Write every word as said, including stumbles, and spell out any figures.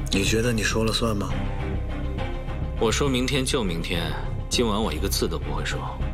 你觉得你说了算吗？ 我说明天就明天，今晚我一个字都不会说。